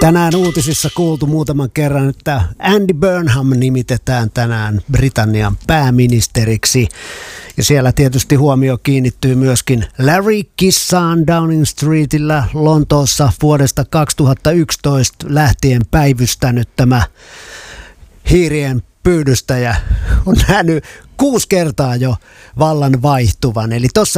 Tänään uutisissa kuultu muutaman kerran, että Andy Burnham nimitetään tänään Britannian pääministeriksi. Ja siellä tietysti huomio kiinnittyy myöskin Larry kissaan Downing Streetillä Lontoossa vuodesta 2011 lähtien päivystänyt tämä hiirien pyydystäjä on nähnyt 6 kertaa jo vallan vaihtuvan. Eli tuossa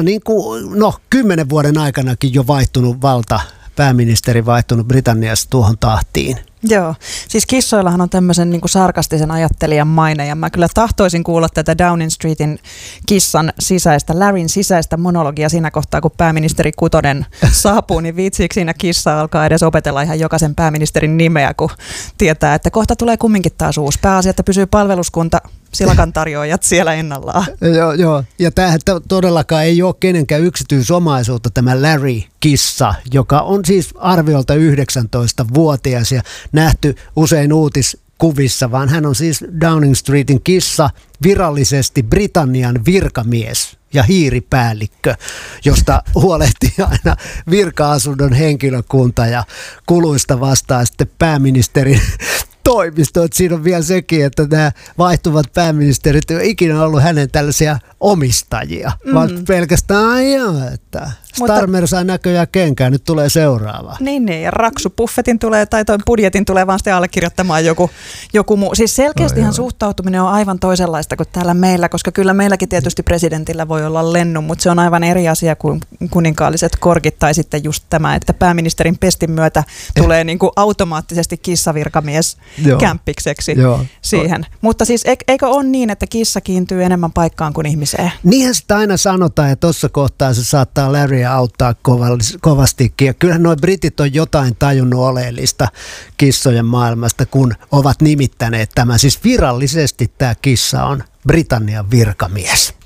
10 vuoden aikanakin jo vaihtunut valta, pääministeri vaihtunut Britanniassa tuohon tahtiin. Joo, siis kissoillahan on tämmöisen niin kuin sarkastisen ajattelijan maine, ja mä kyllä tahtoisin kuulla tätä Downing Streetin kissan sisäistä, Larryn sisäistä monologia siinä kohtaa, kun pääministeri Kutonen saapuu, niin viitsiikö siinä kissa alkaa edes opetella ihan jokaisen pääministerin nimeä, kun tietää, että kohta tulee kumminkin taas uusi. Pääasia, että pysyy palveluskunta, silakan tarjoajat siellä ennallaan. Joo. Ja tämähän todellakaan ei ole kenenkään yksityisomaisuutta tämä Larry-kissa, joka on siis arviolta 19-vuotias ja nähty usein uutiskuvissa, vaan hän on siis Downing Streetin kissa, virallisesti Britannian virkamies ja hiiripäällikkö, josta huolehtii aina virka-asunnon henkilökunta ja kuluista vastaa sitten pääministerin toimisto. Että siinä on vielä sekin, että nämä vaihtuvat pääministerit ei ole ikinä ollut hänen tällaisia omistajia, vaan pelkästään että Starmer saa näköjään kenkään, nyt tulee seuraava. Niin, ja Raksu-buffetin tulee, tai toi budjetin tulee vaan sitten allekirjoittamaan joku muu. Siis selkeästihan suhtautuminen on aivan toisenlaista kuin täällä meillä, koska kyllä meilläkin tietysti presidentillä voi olla lennu, mutta se on aivan eri asia kuin kuninkaalliset korkit, tai sitten just tämä, että pääministerin pestin myötä tulee niin kuin automaattisesti kissavirkamies kämppikseksi siihen. Mutta siis eikö ole niin, että kissa kiintyy enemmän paikkaan kuin ihmiseen? Niinhän sitä aina sanotaan, ja tuossa kohtaa se saattaa Larryä auttaa kovastikin. Ja kyllähän nuo britit on jotain tajunnut oleellista kissojen maailmasta, kun ovat nimittäneet tämän. Siis virallisesti tämä kissa on Britannian virkamies.